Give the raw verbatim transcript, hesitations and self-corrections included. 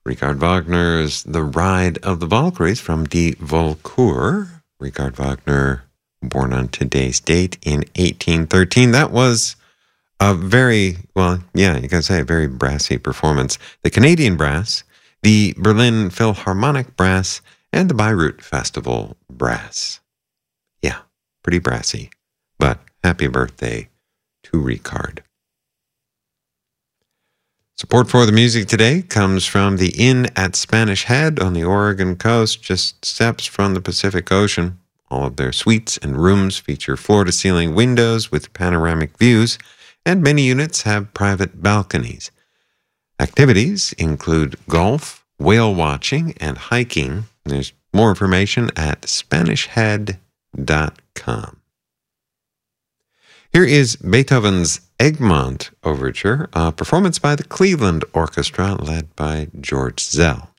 Richard Wagner's The Ride of the Valkyries from Die Walküre. Richard Wagner, born on today's date in eighteen thirteen. That was a very, well, yeah, you can say a very brassy performance. The Canadian Brass, the Berlin Philharmonic Brass, and the Bayreuth Festival Brass. Yeah, pretty brassy. But happy birthday to Richard. Support for the music today comes from the Inn at Spanish Head on the Oregon coast, just steps from the Pacific Ocean. All of their suites and rooms feature floor-to-ceiling windows with panoramic views, and many units have private balconies. Activities include golf, whale watching, and hiking. There's more information at spanish head dot com. Here is Beethoven's Egmont Overture, a performance by the Cleveland Orchestra led by George Zell.